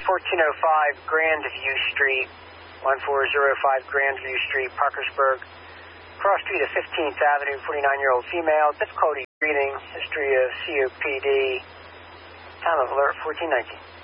1405 Grandview Street, 1405 Grandview Street, Parkersburg. Cross street of 15th Avenue, 49-year-old female, difficulty breathing, history of COPD, time of alert 1419.